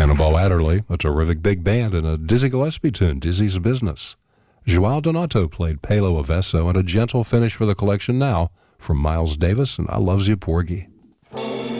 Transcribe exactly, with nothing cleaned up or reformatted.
Cannonball Adderley, a terrific big band, and a Dizzy Gillespie tune, Dizzy's Business. Joao Donato played Palo Avesso, and a gentle finish for the collection now from Miles Davis and I Loves You, Porgy.